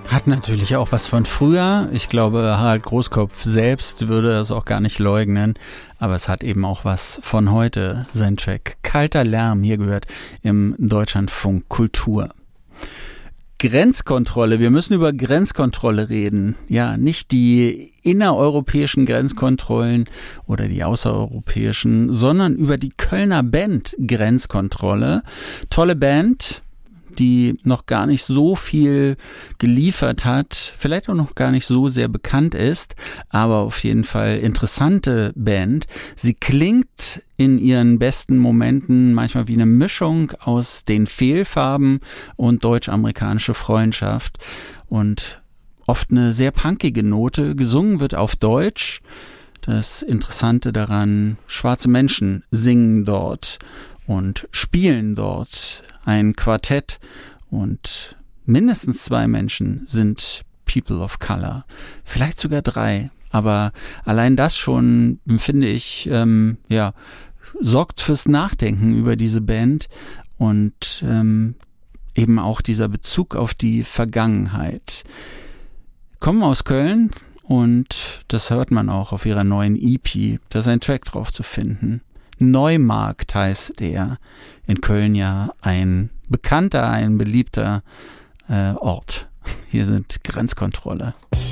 Hat natürlich auch was von früher. Ich glaube, Harald Großkopf selbst würde das auch gar nicht leugnen. Aber es hat eben auch was von heute, sein Track Kalter Lärm, hier gehört im Deutschlandfunk Kultur. Grenzkontrolle, wir müssen über Grenzkontrolle reden. Ja, nicht die innereuropäischen Grenzkontrollen oder die außereuropäischen, sondern über die Kölner Band Grenzkontrolle. Tolle Band, die noch gar nicht so viel geliefert hat, vielleicht auch noch gar nicht so sehr bekannt ist, aber auf jeden Fall interessante Band. Sie klingt in ihren besten Momenten manchmal wie eine Mischung aus den Fehlfarben und deutsch-amerikanische Freundschaft und oft eine sehr punkige Note. Gesungen wird auf Deutsch. Das Interessante daran, schwarze Menschen singen dort und spielen dort ein Quartett und mindestens 2 Menschen sind People of Color. Vielleicht sogar 3. Aber allein das schon, finde ich, sorgt fürs Nachdenken über diese Band und eben auch dieser Bezug auf die Vergangenheit. Kommen aus Köln und das hört man auch auf ihrer neuen EP. Da ist ein Track drauf zu finden. Neumarkt heißt der. In Köln ja ein bekannter, ein beliebter Ort. Hier sind Grenzkontrolle.